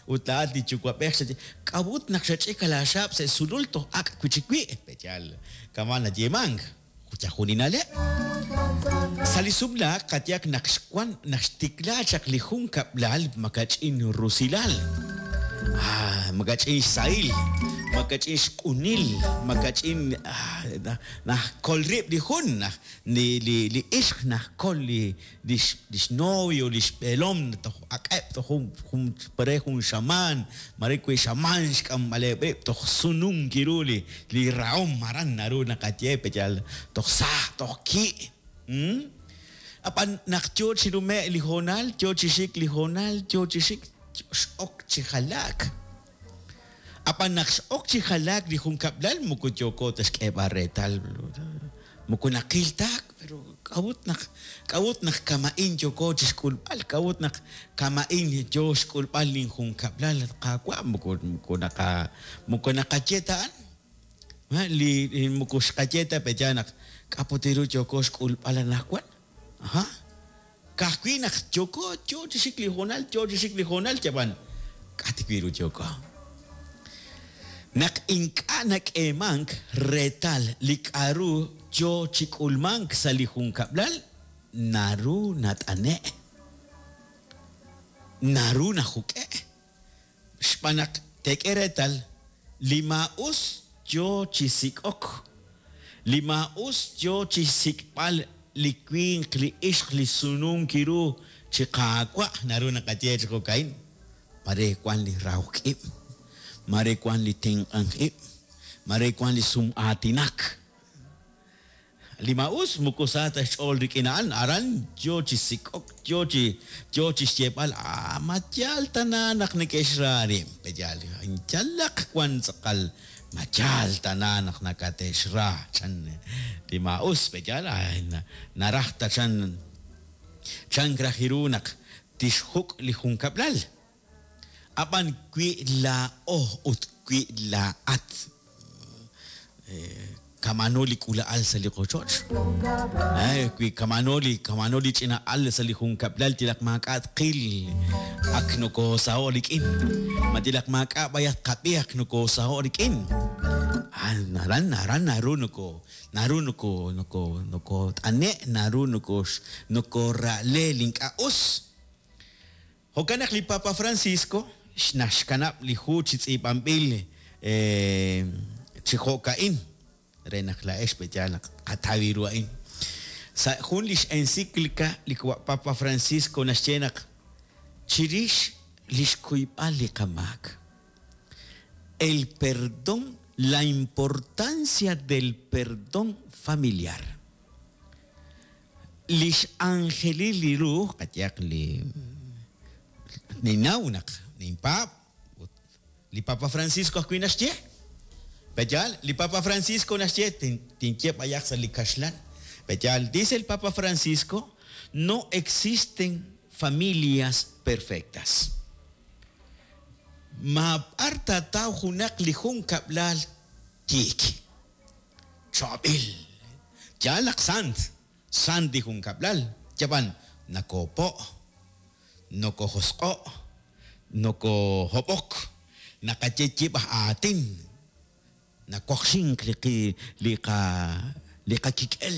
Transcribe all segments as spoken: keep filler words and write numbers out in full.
utlaat li chukwapech kabut nakshachik la shap se sululto ak kuchikwi especial kamana jemang kuchahuninale salisubla katyak nakshkwan nakstikla chak lihun kaplal makachin rusilal ah makachin sail makachin kunil makachin ah, na kolrib lihun na li li li ish na kol li dis dis novio dis pelom to akep to hum hum parehun shaman marikwe shaman kam malebe to sunung kiruli li raum maran naru nakatye pejal to sa to ki hmm apan nakchot sinume lihonal chochishik lihonal chochishik ok chikhalak apan naks ok chikhalak lihun kaplal mukuchoko tas kebaretal mukunakiltak pero kawut nak kawut nak kamain joko diskulpal kawut nak kamain jo skulpal lihun kaplal kakwa mukun mukunaka mukunakachetaan li mukus kacheta pejanak kaputiru joko skulpal nakwan aha kakwi nak joko jo disikli honal jo disikli honal jaban katikwiru joko nak inka nak emang retal likaru jo chikulmang salihun kablal naru natane naru na huke spanak tekeretal lima us jo chisikok lima us jo chisikpal likwing li ish li sunung kiru chikakwa naru nakatiya chiko kain pare kwan li raukip mare kwan li ting angip mare kwan li sum atinak lima us mukusata shol rikinaan aran jochi sikok jochi jochi shepal amachal tananak ni kesrarim pejali inchalak kwan sakal machal tananak nakateshra chan lima us pejala narahta chan chan krahirunak tishhuk lihun kablal apan kwi la oh ut kwi la at kamanoli kula al sa likochoch ay kwi kamanoli kamanoli china al sa lihun kablal tilak makat qil akno ko saolikin matilak makabayat kapiak no ko saolikin ah naran naran narun ko narun ko noko noko ane narun ko noko rale linka us hokanak li Papa Francisco shnashkanap li huchits ipampil eh chihokain renak la especial katawiruain sa hunlish encíclica li Papa Francisco nashenak chirish lishkuipali kamak el perdón la importancia del perdón familiar lish angeli liru katyak li ni naunak ni pap li Papa Francisco kuinasche Pejal, li Papa Francisco nasce tinche payak sa likashlan. Pejal, dice el Papa Francisco, no existen familias perfectas. Ma arta tau hunak lihun kablal tiki. Chabil. Jalak sant. Sant dihun kablal. Japan, nakopo. Noko hosko. Noko hopok. Nakachechibah atin. Nakoksing liki lika lika kikel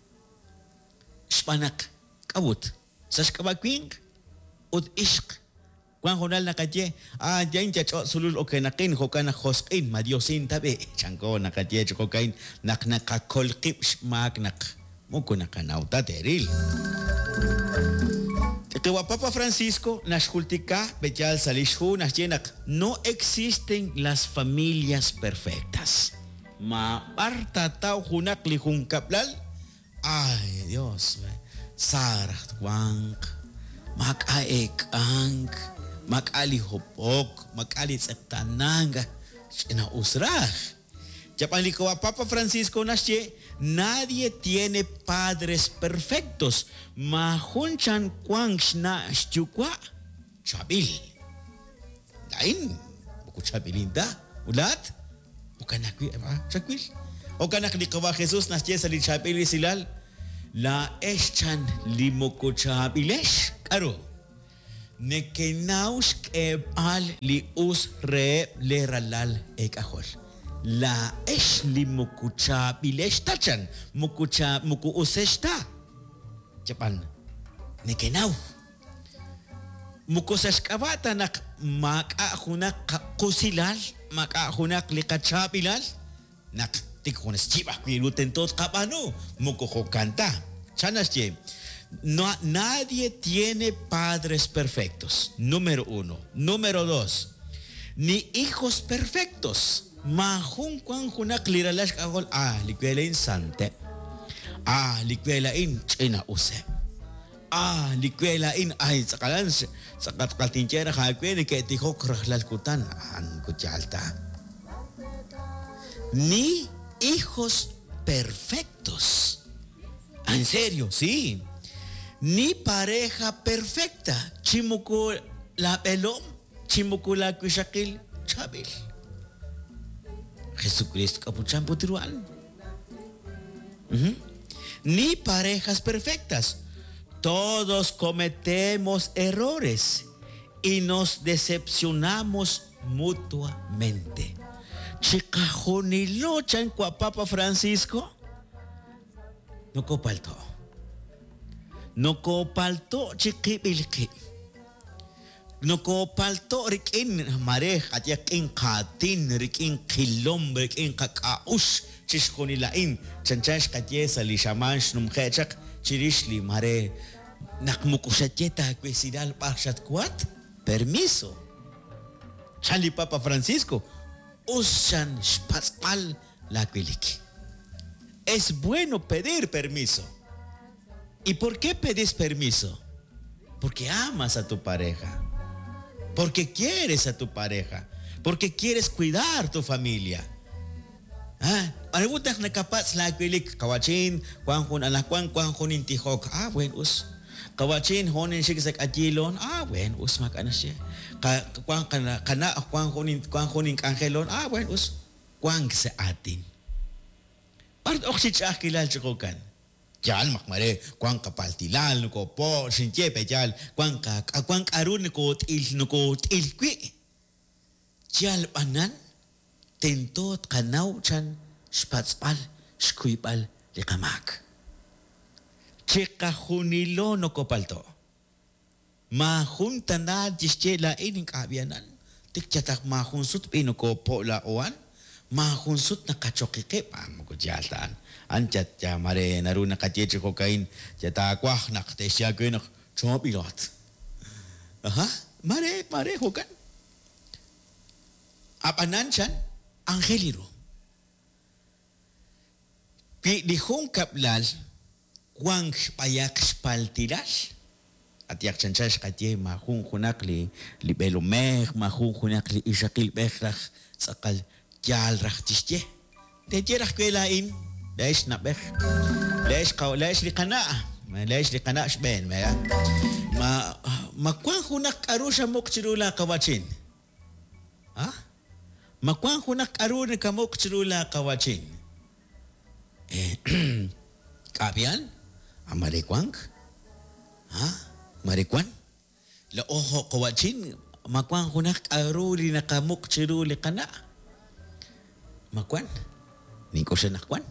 spanak kabut sas kabakwing ud ishq kwan honal nakaje ah jain chacho sulul okay nakin hokana khosqin madiosin tabe chanko nakaje chokain nak nakakolqib mak nak muko nakanauta teril Tewa Papa Francisco nashkultika bechal salishu nasjenak no existen las familias perfectas. Ma parta tau hunak lihun kaplal. Ay Dios, sarah twang, makaek ang, makali hopok, makali sektananga, sina usrah. Japan likawa Papa Francisco nasje, nadie tiene padres perfectos. Mahunchan kwang shna shchukwa chabil. Dain, buku chabilinda, ulat, bukan aku apa, chakwil. Okan nak likawa Jesus nasje sa li chabili silal, la eschan limoko chabilesh, karo. Nekenaush al li us re le ralal ekahol. La esh li mukucha bilesh tachan. Mukucha muku useshta. Japan. Nekenau. Mukusesh kabata nak maka hunak kusilal. Maka hunak likacha bilal. Nak tikhunes chiba kuiluten tot kapano. Mukuho kanta. Chanas je. No, nadie tiene padres perfectos. Número uno. Número dos. Ni hijos perfectos. Mahun kwan hunak liralash kagol. Ah, likwela in sante. Ah, likwela in china use. Ah, likwela in ay sakalan sakat katinchera hakwe que tijo krhlal kutan an kuchalta. Ni hijos perfectos. En serio, sí. Ni pareja perfecta. Chimuku la pelom, chimuku la kushakil chabil. Jesucristo capuchan putrual. Uh-huh. Ni parejas perfectas. Todos cometemos errores y nos decepcionamos mutuamente. Chicajunilo chan kwa Papa Francisco. No copalto. No copalto chiquibilki. No copalto rikin marej atyakin katin rikin kilom rikin kakaush chishkonilain chanchash katyesa li shamansh numkhechak chirishli mare nakmukushacheta kwesidal parshat kwat permiso. Chali Papa Francisco ushan shpaspal la kwiliki. Es bueno pedir permiso. ¿Y por qué pedís permiso? Porque amas a tu pareja. Porque quieres a tu pareja. Porque quieres cuidar tu familia. Ah, argutas na kapats la kwilik kawachin, kwan hun anak kwan kwan hun intihok. Ah, buen us. Kawachin honin shigsek ajilon. Ah, buen us makana siya. Kwan kana kana kwan hunin kwan hunin angelon. Ah, buen us. Kwan sa atin. Part oxich akilal chukokan. Jal makmare kwan kapaltilal nuko po sinche pejal kwan ka kwan arun nuko til nuko til kwi. Jal panan tentot kanau chan spatzpal skuipal likamak. Cheka junilo no kopalto. Ma juntana jischela inin kabianan. Tikchatak ma junsut pinuko po la oan. Ma junsut na kachokike pa mo ko jaltan. Anjat ya mare naru na kacheche ko kain jata kwah nak tesya ko nak chopilot. Aha, mare mare hokan. Apanan chan angeliro. Pi dihong kaplal kwang payak spaltilal. At yak chanchash katye mahung hunakli li belomeh mahung hunakli ishakil bekhrach sakal jal rach tisje. Te jerach kwelain ليش نبخ ليش قو ليش لقناع ليش لقناع شبين ما ما ما كون هناك أروشا مقتلولا قواتين ها ما كون هناك أرون كمقتلولا قواتين كابيان أمريكوانك ها أمريكوان لا أوه قواتين ما كون هناك أرون كمقتلولا قناع ما كون نيكوشنا كون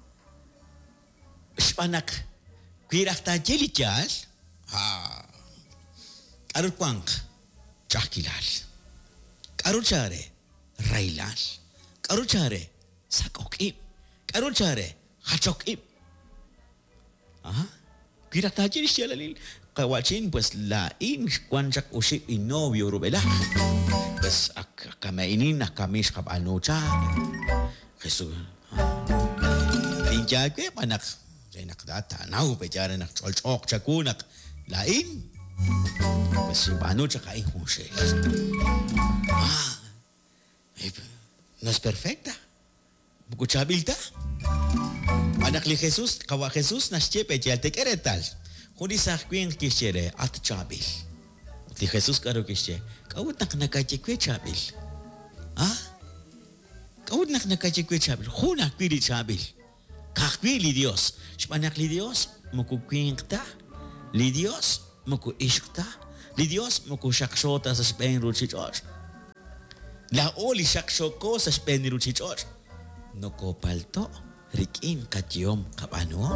Spanak kwirak ta jelichal ha karut kwang chakilal karut chare railal karut chare sakokip karut chare hachokip ah kwirak ta jelichal lil kawachin pues la in kwanjak usip in novio rubela pues ak kamainin na kamish kap anocha Jesus inja ke panak nak data nau pejara nak colcok caku nak lain besi banu cakai husel ah no es perfecta buku chabilta anak li Jesus kawa Jesus nas chepe jal te keretal hudi sah kwing kishere at chabil ti Jesus karo kishe kawut nak nakache kwe chabil ah kawut nak nakache kwe chabil huna kwili chabil Kakwi Dios, sebanyak li Dios, muku kuingta, li Dios, muku iskta, Li Dios mo ku shakshota sa Spain ruchichor. La oli shakshoko sa Spain ruchichor. No ko palto rikim katyom kapano.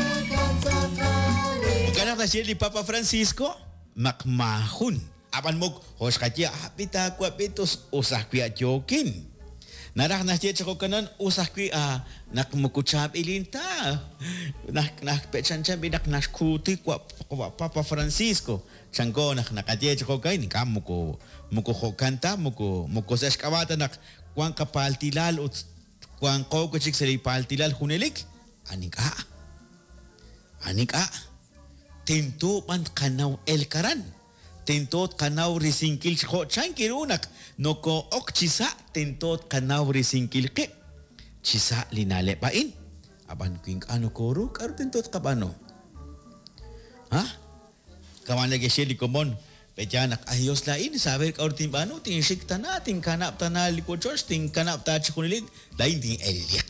Kana na siya ni Papa Francisco makmahun. Apan mo hos katya apita kwa pitos usah kuya jokin. Narak na siya ko kanan usah kuya ah, nak mukuchap ilinta. Nak nak pechan chan binak naskuti kwa Papa Francisco. Chango nak nakatya ko kay ni kam muko muko kanta muko muko sa eskawata nak kwan kapal tilal ut kwan ko ko chik sali pal tilal hunelik anika anika tinto pan kanaw el karan tintot kanaw risingkil ko chankirunak no ko ok chisa tintot kanaw risingkil ke chisa linale pain aban king ano koro kar tintot kabano ha kawan lagi siya likomon pejanak ayos lain saber ka ortin bano tin sikta na tin kanap tanal ko church tin kanap ta chkunilig lain tin eliak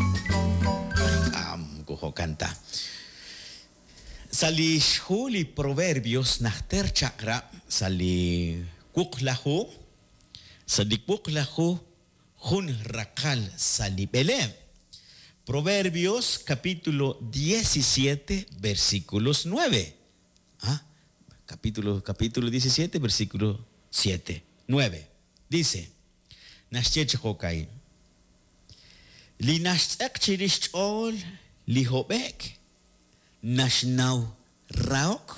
am ko kanta sali huli proverbios nach ter chakra sali kuklahu sali kuklahu hun rakal sali belem Proverbios capítulo diecisiete versículos nueve ¿ah? Capítulo, capítulo diecisiete, versículo siete, nueve. Dice, Nashchech Hokai, Li Nashtek Chirishol, Li Hobek, Nashnau Raok,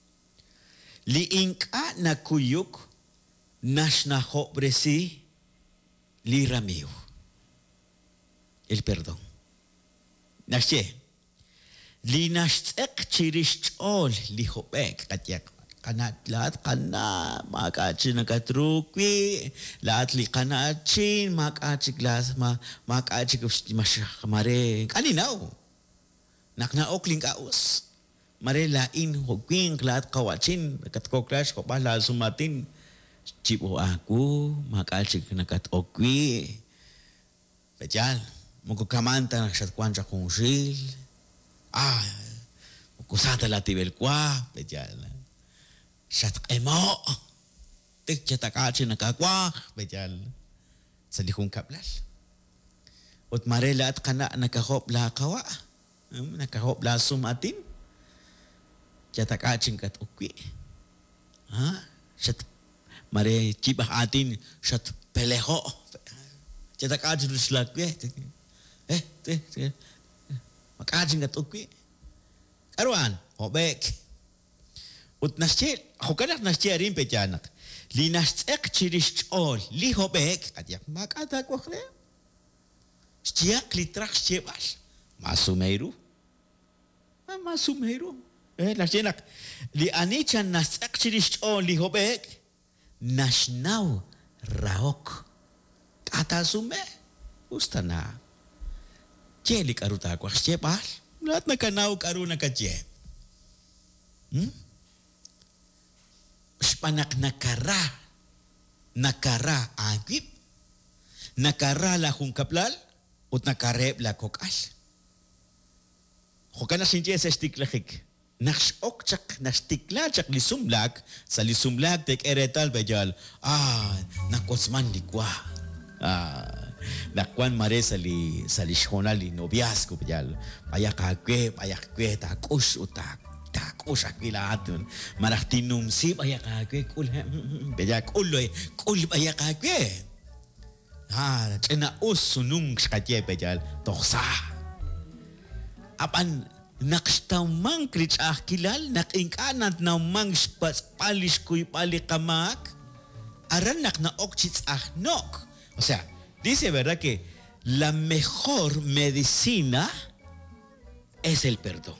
Li Inka Nakuyuk, Nashna Hobresi, Li Ramiu. El perdón. Nashche, Li Nashtek Chirishol, Li Hobek, Katyak. Kanat lahat kana makachi nakatrukwi lahat li kanachin makachi glas ma makachi mare kaninaw naknaok ling kaos mare lain hogwing lahat kawachin nakatkokrash ko pala sumatin chipo aku makachi nakatokwi pejal mukukamanta nakshatkwancha kungshil ah mukusata latibel kwa pejal Shat emo tik chatakachi nakakwa bejal sa likong kablal ut marela at kana nakahop la kawa nakahop la sumatin chatakachi kat ukwi ha shat mare chibah atin shat peleho chatakachi ruslakwe eh eh makachi kat ukwi karwan hobek ut nasche hokanak nasche rin pejanak li nastek chirishol li hobek atyak makata ko khle stiak li trak chebas masumeiru masumeiru eh nasche nak li anichan nastek chirishol li hobek nashnau raok kata sume ustana jeli karuta ko chebas lat na kanau karuna kaje hmm Spanak nakara nakara agip nakara la hunkaplal ut nakareb la kokal hokana sinje sa stiklahik naks okchak na stiklachak lisumlak sa lisumlak tek eretal bejal ah nakosman likwa ah nakwan mare sali sali shonali noviazgo bejal payakakwe payakwe takush utak Takus akilatun marak tinumsi ayak agwe kul beja kuloy kul ayak agwe ha tena usunung skatye bejal toksa apan nakstaumang krich akilal nakingkanat na mang spas palis kuy pali kamak aranak na okchits ahnok o sea dice verdad que la mejor medicina es el perdón.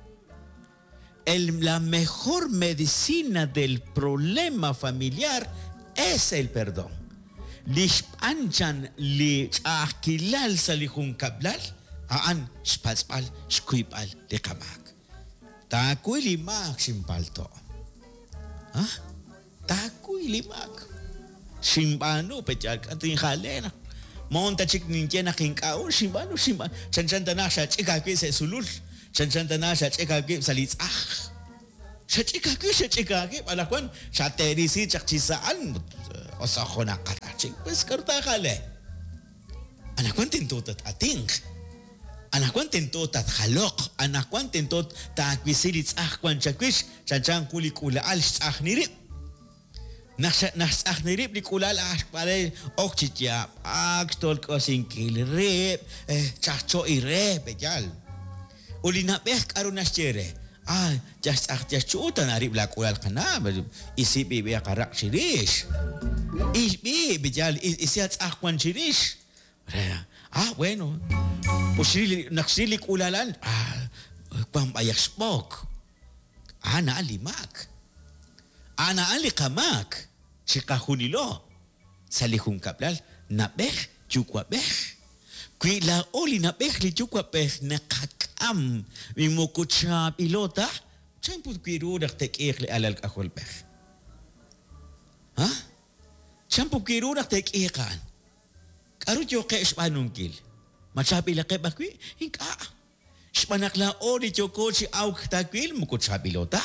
El, la mejor medicina del problema familiar es el perdón. Lispanchan li akilal sa lihong kablal, aan spalspal skuipal de kamak. Takuy limak simpalto. Ha? Takuy limak. Simbano pechal kating halena. Monta chik ninja na kingkao, simbano simbano. Chan chan tanasha chika kwe sa sulul. Chan chan tanasha chika kwe sa litsah. Shachikaki, shachikaki, palakwan, shaterisi, chakchisaan, o sa khona katachik, pues kartakale. Anakwan tintutat ating. Anakwan tintutat halok. Anakwan tintot ta akwisirits akwan chakwish, chanchan kulikula al aknirip. Nas aknirip likula al akpare okchitya, aktol kosin kilrip, chacho irep, bejal. Ulinapek arunas chere. Ah, just ak just chuta narip lakula kana, isipi be karak chirish. Isbi bejal isiat akwan chirish. Ah, bueno. Usili naksilik ulalan. Ah, pampayak spok. Ana alimak. Ana alikamak. Chikahunilo. Salihun kaplal. Nabeh, chukwabeh. Kui la oli nabeh li chukwabeh nakakam. Mimukucha pilota. Champut kiru dak tekik li alal kakulbeh. Ha? Champut kiru dak tekikan. Arut yo kay ispanungkil. Masabi la kay bakwi, hinka. Ispanakla o di choko si auk takwil, mukot sabi lota.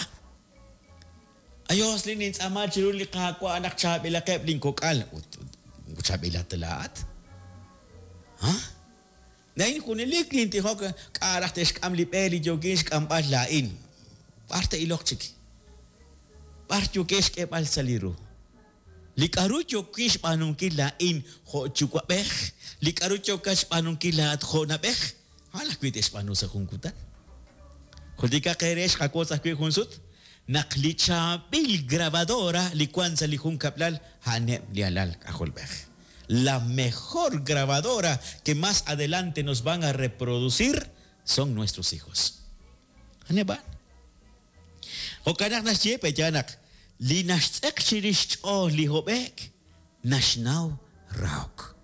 Ayos linin sa ama chiruli kakwa anak sabi la kay lingkokal. Mukot sabi la talaat. Ha? Nain kunilik linti ho ka karaktes kam lipeli jogis kam lain. Parte ilok chiki. Parte yo kes ke pal saliru. Likarucho kis panungkil lain ho chukwabeh. Likarucho kas panungkil laat ho nabeh. Halak kwites panu sa kungkutan. Kung di ka keres kakot sa kwi kunsut, naklicha bil grabadora likuan sa likung kaplal hanem lialal kakulbeh. La mejor grabadora que más adelante nos van a reproducir son nuestros hijos. Haneban. O kanak nas jepe janak. Linas ekshirish o lihobek nashnaw rauk.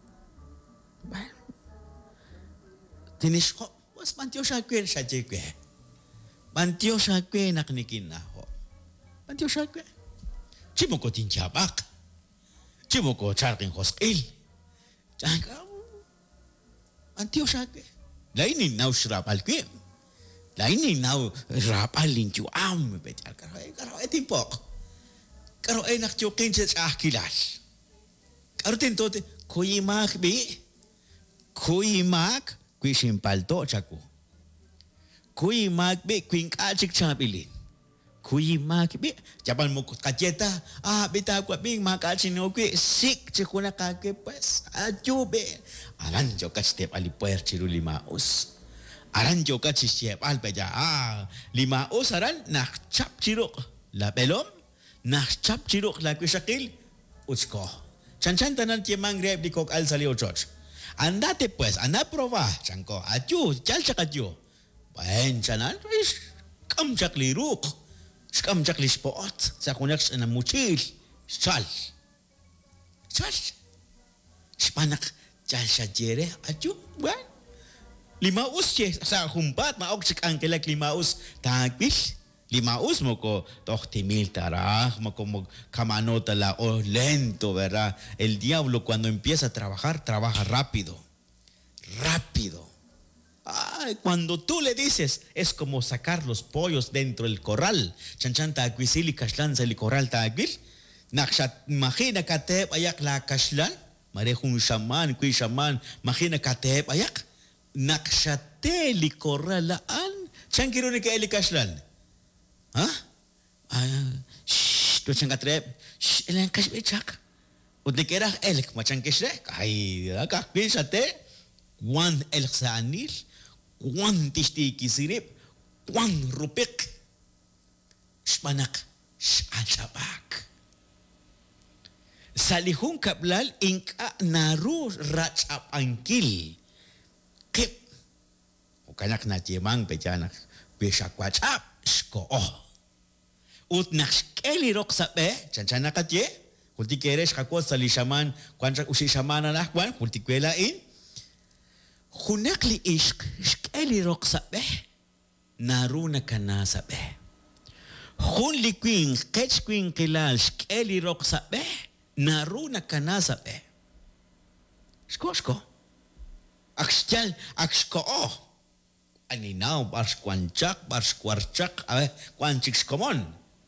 Tinis ko, was mantyo siya kwen siya jekwe. Mantyo siya kwen naknikin na ho. Mantyo siya kwen. Chimo ko tinjabak. Chimo ko charking hoskil. Chaka, mantyo siya kwen. Lainin naw shrapal kwen. Lainin naw rapal linkyo am. Betal karoy, karoy timpok. Karo ay nakchokin sa akilal. Karo tintote, kuyimak bi. Kuyimak, kuy simpalto chako. Kuyimak bi, kuy kachik chapilin. Kuyimak bi, japan mo kacheta, ah, bita ko bi, makachin no kuy, sik chikuna kake pues, atyube. Aran jo kachitep alipuer chiru limaos. Aran jo kachitep alpeja, ah, limaos aran, nakchap chiruk. La pelom, nakchap chiruk la kushakil uchko. Chanchan tanan tiemang rep di kok al salio church. Andate pues, anda prova, chanko. Atyu, chal chakatyu. Baen chanan, kam chakli ruk. Skam chakli spot. Sa kunak na muchil. Chal. Chal. Spanak chal shajere. Atyu, baen. Limaus che sa humpat maok chik angkelak limaus tagpil. Limaus mo ko tohtimil taraj, mo como kamano tala o lento, ¿verdad? El diablo cuando empieza a trabajar, trabaja rápido. Rápido. Ay, cuando tú le dices, es como sacar los pollos dentro del corral. Chanchanta aguisili kashlan sa li corral tagil. Nakshat imagina katep ayak la kashlan. Marejun shaman, kui shaman, imagina katep ayak. Nakshate li corral laan. Chankiro ni ka eli kashlan. Ha? Ah, shh, tu cakap trap. Shh, elang kasih becak. Untuk kira elk macam kisah. Kai, kak bisa te. Wan elk sanil, wan tisti kisirip, wan rupik. Spanak, shalabak. Salihun kablal ingka naru racap angkil. Kip. Kanak na jemang pejanak. Besak wacap. Sko oh. Ut nakskeli rok sabe, chanchan nakatye, kulti keres kakot sa lishaman, kwancha usi shamana nakwan, kulti kwela in. Hunakli isk, skeli rok sabe, naruna kana sabe. Hun likwing, kech kwing kilal, skeli rok sabe, naruna kana sabe. Sko, sko. Aksyal, aksko oh. Aninaw, bars kwanchak, bars kwarchak, eh, kwanchiks komon.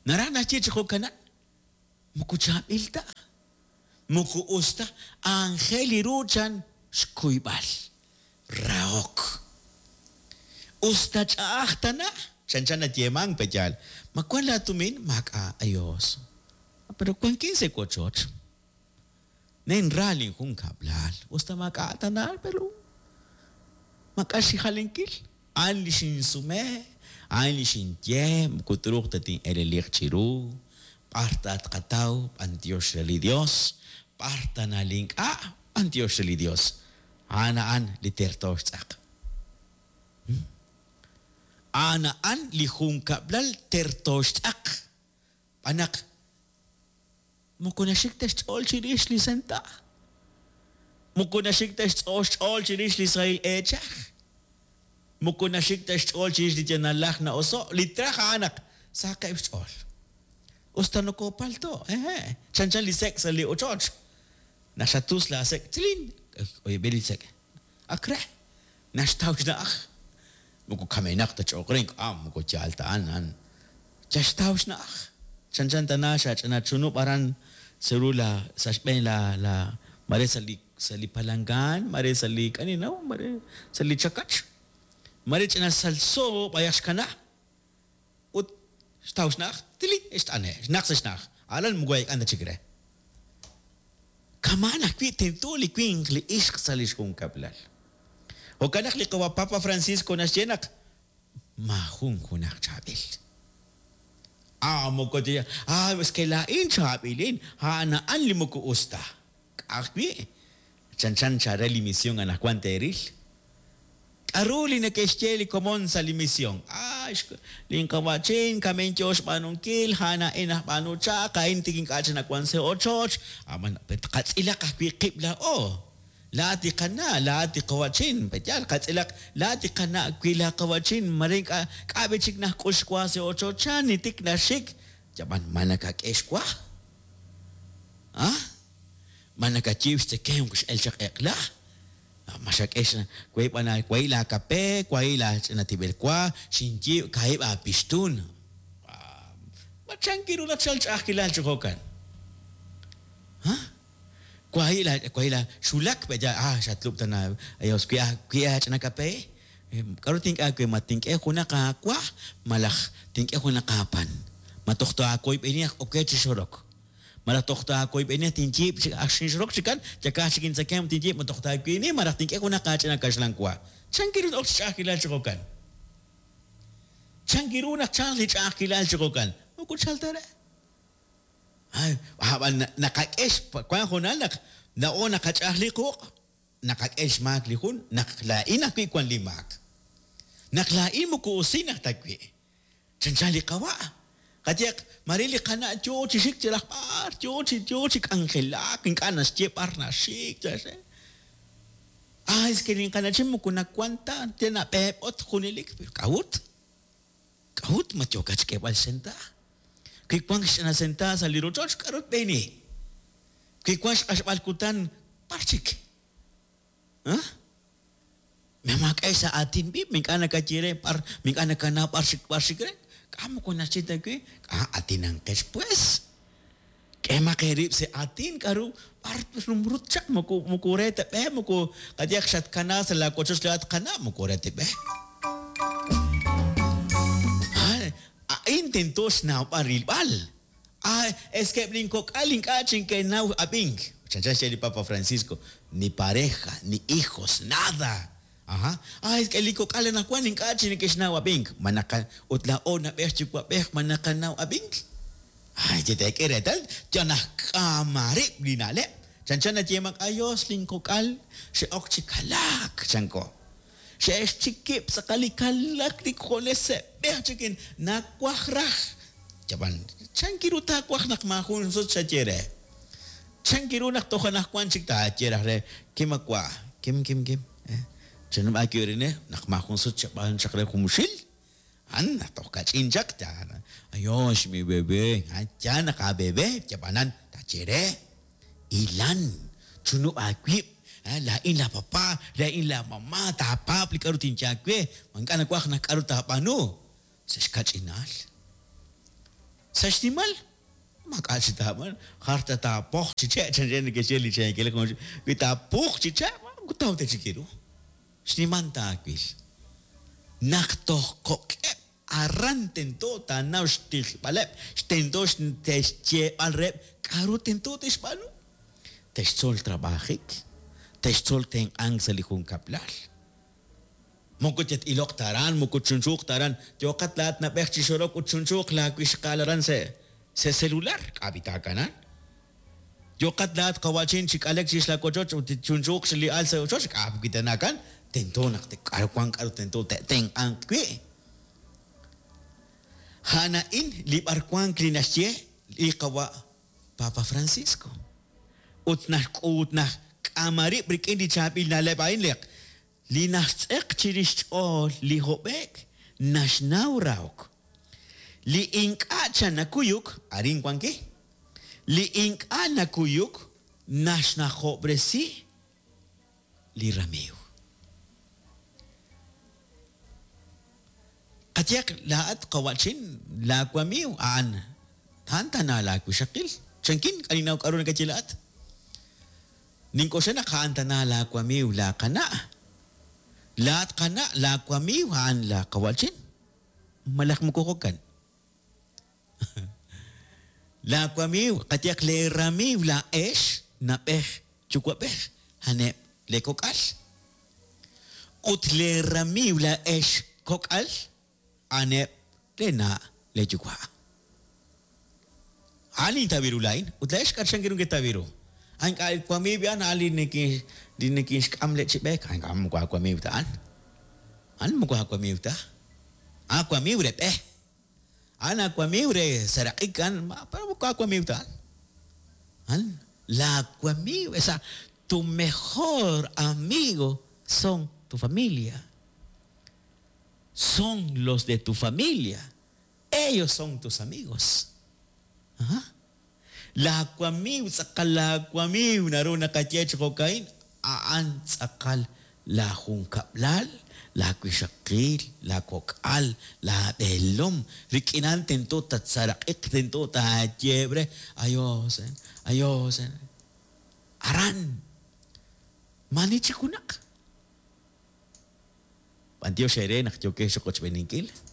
Narana chicho kana. Muku chabilta. Muku usta. Angeli ruchan. Skuibal. Raok. Usta chachtana. Chanchana tiemang pejal. Makwala tumin maka ayos. Pero kung quince kochot. Nen rally kung kablal. Usta maka atanal pero. Makashi halinkil. Anli shin sume. Anli shin tiem. Kuturuk tating elelik chiru. Parta at kataw. Antiyos rali Dios. Parta na link. Ah. Antiyos rali Dios. Anaan litertos tsak. Hmm? Anaan lihung kablal tertos tsak. Panak. Mukunashik test all chirish li senta. Mukunashik test all chirish li Israel echak. Mukunashik test all chirish li janalach na oso. Litra ka anak. Saka ibs all. Ustano ko palto. Eh. Chanchan li sek sa li ochoch. Nashatus la sek. Tilin. Oye beli sek. Akre. Nashtauch na ach. Muku kamenak ta chokring. Ah, muku chaltaan an. Chashtauch na ach. Chanchan tanasha. Chana chunu paran. Serula sa Spain la la mare sali sali palangan mare sali kanino mare sali chakach mare chana salso payash kana ut staus nach tili ist ane nach sich nach alan mugay anda chigre kamana kwi tentuli kwing li isk salish kung kablal o kanak li kawa Papa Francisco na sienak mahung kunak chabil. Ah, mo ko diya. Ah, mas kailain chabilin. Ha na anli mo ko usta. Akbi. Chan-chan chara limisyon anak kwanteril. Aruli na kesteli komon sa limisyon. Ah, ling kawachin, kamentyos panungkil, hana ina panucha, kain tiging kacha na kwanse ochoch. Aman, katsila kakwi kibla o. Lati ka na, lati kawachin. Petyal, katsilak, lati ka na, kwila kawachin. Maring ka, kabitsik na kuskwa si ocho chan, nitik na shik. Jaman, manaka keskwa. Ha? Manaka chips te kayong kus elchak ekla. Masak es na, kway pa na, kway la kape, kway la natibel kwa, sinji, kahit a pistun. Macang kiro na chalchak kilal chukokan. Ha? Kuahila, kuahila, sulak beja ah shatlup tanah ayos kuya kuya cina kape. Kalau tingkah kuya matingkah kuna kakwa malah tingkah kuna kapan. Matokto aku ini oke cisorok. Malah tokto aku ini tingkip asin sorok cikan jaka asikin sakem tingkip matokto aku ini malah tingkah kuna kacina kaslang kuah. Cangkirun ok cakilal cokokan. Cangkirun nak cangli cakilal cokokan. Ukut saltare. Ay, habang nakak-es, kaya ko na, naon nakachahli ko, nakak-es maglikon, naklain ako ikwan limak. Naklain mo ko usin ang tagwi. Chanchali kawa. Katiyak, marili ka na, jochi sik tilak par, jochi, jochi kang kilak, king kanas je par na sik, jase. Ay, skiling ka na siya mo kung nakwanta, tina pepot kunilik, kahut. Kahut, matyokas kewal senta. Kay kwang siya nasenta sa Little George, karot beni. Kay kwang siya kasalkutan, parchik. Ha? May makay sa atin, bib. May ka nakachire, par, may ka nakana, parchik, parchik rin. Kamu ko nasita ko eh. Ah, atin ang cash pues. Kaya makirip si atin, karo, par, rumrut siya, muku, mukurete, eh, muku, kadiyak siyat ka na, sa lakochos lahat ka na, mukurete, eh. Intentos na parilbal. Ah, escape lingkok aling kaching kay now abing. Chacha siya ni Papa Francisco, ni pareja, ni hijos, nada. Aha. Ah, es que lingkok aling na kwan ning kaching kay now abing. Manaka utlao na perchi kwa peh manaka now abing. Ay, jete kere tal, tiyan na kamarip linale. Chacha na tiyamak ayos lingkok al, si okchi kalak, chanko. Siya es chikip sa kalikalak ni kolese. Beh chikin nakwakrah. Jaban, chankiru takwak nakmakun sot sa chere. Chankiru naktoka nakwan chikta chere re. Kimakwa. Kim kim kim. Chanum akiri ne nakmakun sot chaban chakre kumushil. An natoka chinjak ta. Ayos mi bebe. Acha naka bebe. Jabanan ta chere. Ilan. Chunu akwip. Lain lah papa, lain lah mama, tahap li karu tinjak we, mangka nak wah nak karu tahap anu, seskat inal. Sa estimal, makasita man, harta ta poch chiche, chanjen ke cheli chen ke le kon, kita poch chiche, gutaw te chikiru. Snimanta akis. Nakto kok aran tento ta nau stil palep, stendos tesche al rep, karu tento tes palu. Testol trabajik, testol ten angsali kun kaplal. Mukut jet ilok taran, mukut chunchuk taran, jokat lat na pech chisorok ut chunchuk la kuis kalaran se se celular kabita kanan. Jokat lat kawachin chik alexis la kochoch ut chunchuk sili al se ochoch kab kita nakan tento nak te karu kwang karu tento te ten ang kwe. Hana in libar kwang klinasye li kawa Papa Francisco. Ut na ut na kamari brikin di chapil na lebain lek. Li nasek chirish o li hobek nasnaw rauk. Li inkacha na kuyuk aring kwangke. Li inka na kuyuk nasna hobresi li rameu. Katiyak lahat kawachin la kwamiu aan tanta na la kushakil. Chankin kaninaw karon kachilaat. Ningko siya nakaanta na la kwamiu la kana. Lahat kana la kwamiu aan la kawachin. Malak mo kukukan. La kwamiu katiyak le ramiu la esh na peh chukwa peh hanep le kokal. Ut le ramiu la esh kokal anep le na le chukwa. Ali tabiru lain, utlesh karsang girung ke tabiru. Ang kay kwami biyan ali neki di neki skamlet chibek ang kam kwa kwami utaan. An mo kwa kwami uta. A kwami ure eh. Ana kwami ure sarakikan para mo kwa kwami utaan. An la kwami esa tu mejor amigo son tu familia. Son los de tu familia. Ellos son tus amigos. Aha. La kwamiw sakal la kwamiw naroon nakachech ko kain aan sakal la hungkaplal la kwishakil la kokal la belom rikinan tento tatsarakik tento tajebre ayosen ayosen aran manichikunak Pantio shere nak joke sokoch beningkil